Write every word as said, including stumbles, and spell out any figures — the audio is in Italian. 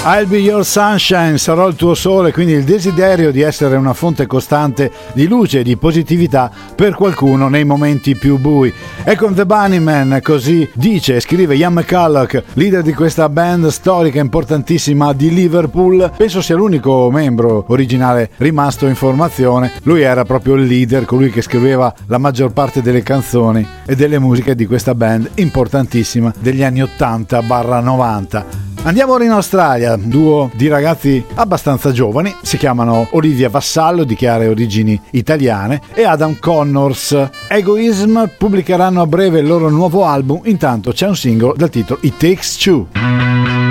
I'll be your sunshine, sarò il tuo sole, quindi il desiderio di essere una fonte costante di luce e di positività per qualcuno nei momenti più bui. E con The Bunnymen così dice e scrive Ian McCulloch, leader di questa band storica importantissima di Liverpool. Penso sia l'unico membro originale rimasto in formazione. Lui era proprio il leader, colui che scriveva la maggior parte delle canzoni e delle musiche di questa band importantissima degli anni ottanta novanta. Andiamo ora in Australia, duo di ragazzi abbastanza giovani, si chiamano Olivia Vassallo, di chiare origini italiane, e Adam Connors. Egoism pubblicheranno a breve il loro nuovo album, intanto c'è un singolo dal titolo It Takes Two.